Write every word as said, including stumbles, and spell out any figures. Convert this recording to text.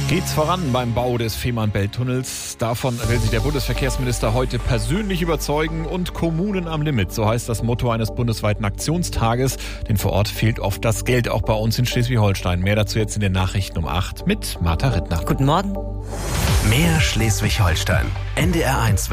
Geht's voran beim Bau des Fehmarn-Belt-Tunnels? Davon will sich der Bundesverkehrsminister heute persönlich überzeugen und Kommunen am Limit. So heißt das Motto eines bundesweiten Aktionstages. Denn vor Ort fehlt oft das Geld, auch bei uns in Schleswig-Holstein. Mehr dazu jetzt in den Nachrichten um acht mit Martha Rittner. Guten Morgen. Mehr Schleswig-Holstein. N D R eins